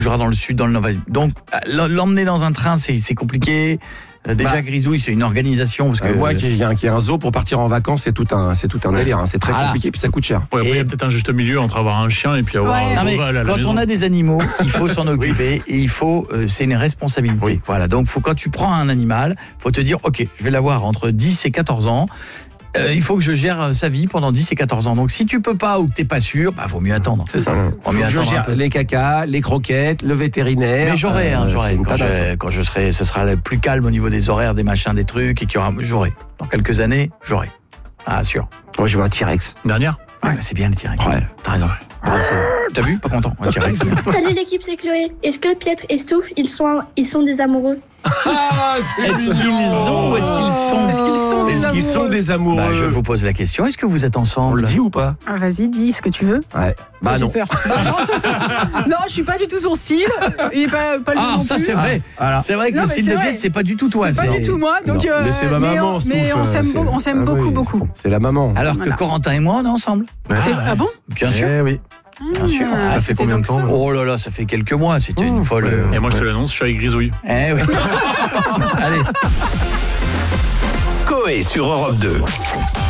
bougera dans le sud, dans le nord. Donc, l'emmener dans un train, c'est compliqué. Déjà, Grisouille, c'est une organisation. Parce que moi, qui ai un zoo pour partir en vacances, c'est tout un délire. Hein. C'est très compliqué, puis ça coûte cher. Ouais, il y a peut-être un juste milieu entre avoir un chien et puis avoir un cheval à la maison. Quand on a des animaux, il faut s'en occuper et c'est une responsabilité. Oui. Voilà, donc quand tu prends un animal, faut te dire, ok, je vais l'avoir entre 10 et 14 ans. Il faut que je gère sa vie pendant 10 et 14 ans. Donc si tu peux pas ou que t'es pas sûr, vaut mieux attendre. C'est ça. Je gère les cacas, les croquettes, le vétérinaire. Mais j'aurai. Quand je serai, ce sera plus calme au niveau des horaires, des machins, des trucs, et j'aurai. Dans quelques années, j'aurai. Ah, sûr. Moi, je veux un T-Rex. Dernière. Ouais, c'est bien le T-Rex. Ouais, t'as raison. T'as vu? Pas content. Un T-Rex. Salut l'équipe, c'est Chloé. Est-ce que Pietre et Stouff, ils sont des amoureux? Est-ce qu'ils ont ou est-ce qu'ils sont des amoureux? Je vous pose la question, est-ce que vous êtes ensemble? On le dit ou pas? Vas-y, dis ce que tu veux. Ouais. J'ai non. peur. Non, je suis pas du tout son style. Il est pas le même non ça plus. c'est vrai. C'est vrai que le style de Pietre, c'est pas du tout toi. C'est pas du tout moi. Donc, mais c'est ma maman. Mais on s'aime beaucoup. C'est la maman. Alors que Corentin et moi, on est ensemble. Ah bon? Bien sûr. Oui. Bien sûr. Ça fait combien de temps? Oh là là, ça fait quelques mois, c'était une folle. Et moi je te l'annonce, je suis avec Grisouille. Eh oui. Allez. Coé sur Europe 2.